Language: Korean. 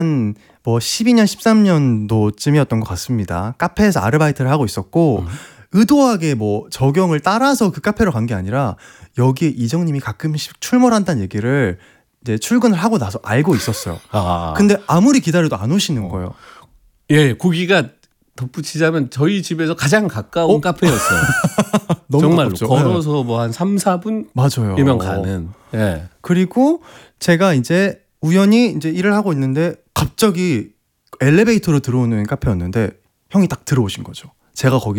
뭐 12년, 13년도쯤이었던 것 같습니다. 카페에서 아르바이트를 하고 있었고 의도하게 뭐 적용을 따라서 그 카페로 간 게 아니라 여기에 이정님이 가끔씩 출몰 한다는 얘기를 이제 출근을 하고 나서 알고 있었어요. 근데 아무리 기다려도 안 오시는 거예요. 예, 거기가 덧붙이자면 저희 집에서 가장 가까운 카페였어요. 너무 정말로 가깝죠. 걸어서 뭐 한 3, 4분 맞아요. 이면 가는. 예. 그리고 제가 이제 우연히 이제 일을 하고 있는데 갑자기 엘리베이터로 들어오는 카페였는데 형이 딱 들어오신 거죠. 제가 거기